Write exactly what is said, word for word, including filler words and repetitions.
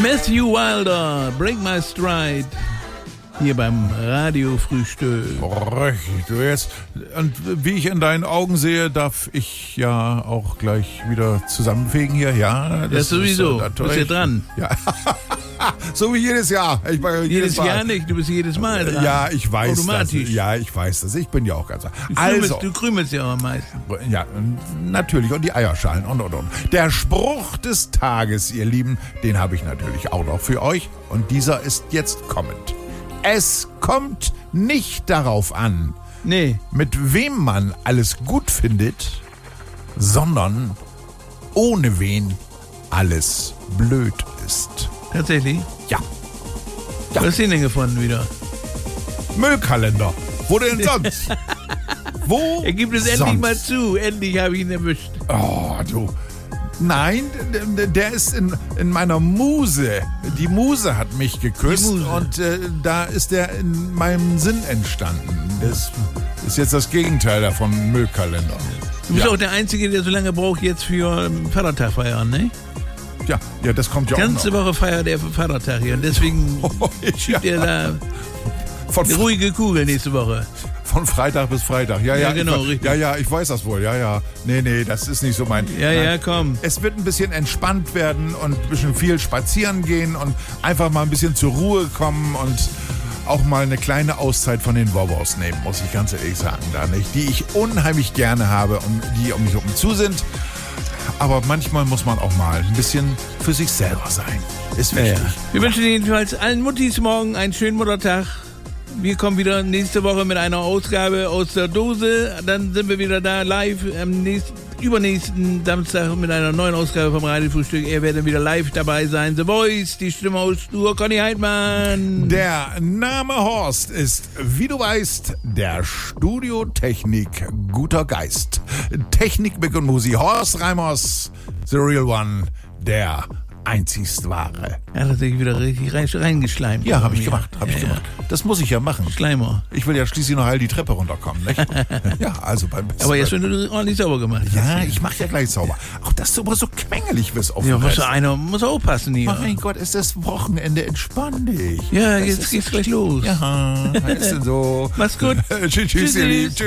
Matthew Wilder, Break My Stride. Hier beim Radiofrühstück. Richtig, du jetzt. Und wie ich in deinen Augen sehe, darf ich ja auch gleich wieder zusammenfegen hier. Ja, das ja, sowieso. Ist, äh, du bist ja dran. Ja. So wie jedes Jahr. Ich meine, jedes jedes Jahr nicht, du bist jedes Mal dran. Ja, ich weiß Automatisch. das. Ja, ich weiß das. Ich bin ja auch ganz... Du also, krümelst, du krümelst ja auch am meisten. Ja, natürlich. Und die Eierschalen und, und, und. Der Spruch des Tages, ihr Lieben, den habe ich natürlich auch noch für euch. Und dieser ist jetzt kommend. Es kommt nicht darauf an, nee. mit wem man alles gut findet, sondern ohne wen alles blöd ist. Tatsächlich? Ja. ja. Was hast du denn gefunden wieder? Müllkalender. Wo denn sonst? Wo Er gibt es sonst? endlich mal zu. Endlich habe ich ihn erwischt. Oh, du... Nein, der ist in, in meiner Muse. Die Muse hat mich geküsst und äh, da ist der in meinem Sinn entstanden. Das ist jetzt das Gegenteil davon, Müllkalender. Du bist ja. auch der Einzige, der so lange braucht jetzt für Vatertag feiern, ne? Ja, ja, das kommt ja auch noch. Ganze Woche feiert er für Vatertag hier und deswegen oh, schiebt ja. er da Von eine ruhige Kugel nächste Woche. Von Freitag bis Freitag. Ja, ja, ja genau, ich, richtig. Ja, ja, ich weiß das wohl. Ja, ja. Nee, nee, das ist nicht so mein... Ja, nein. ja, komm. Es wird ein bisschen entspannt werden und ein bisschen viel spazieren gehen und einfach mal ein bisschen zur Ruhe kommen und auch mal eine kleine Auszeit von den Wowos nehmen, muss ich ganz ehrlich sagen, da nicht. Die ich unheimlich gerne habe und die um mich herum zu sind. Aber manchmal muss man auch mal ein bisschen für sich selber sein. Ist wichtig. Ja, ja. Wir wünschen jedenfalls allen Muttis morgen einen schönen Muttertag. Wir kommen wieder nächste Woche mit einer Ausgabe aus der Dose. Dann sind wir wieder da live am nächsten, übernächsten Samstag mit einer neuen Ausgabe vom Radiofrühstück. Ihr werdet wieder live dabei sein. The Voice, die Stimme aus Stur, Conny Heidmann. Der Name Horst ist, wie du weißt, der Studiotechnik guter Geist. Technik, Mick und Musi. Horst Reimers, the real one, der einzigst wahre. Er hat tatsächlich wieder richtig rein, reingeschleimt. Ja, habe ich gemacht, habe ja, ich gemacht. Das muss ich ja machen. Schleimer. Ich will ja schließlich noch heil die Treppe runterkommen, nicht? Ja, also beim besten. Aber jetzt schon ordentlich sauber gemacht. Ja, ich mache ja gleich sauber. Auch dass du immer so quengelig bist auf Ja, dem muss Rest. einer muss aufpassen hier. Oh mein Gott, ist das Wochenende, entspann dich. Ja, das jetzt geht's gleich los. Ja, ist denn so. Mach's gut. Tschüss, tschüss, ihr Lieben.